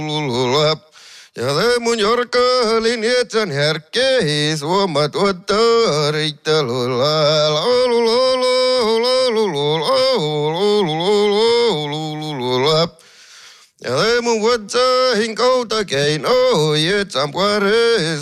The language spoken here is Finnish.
Ja mun jorkalin etsän härkkei suomat ottarittalulla. Ja mun vatsahin kautta keino etsän puores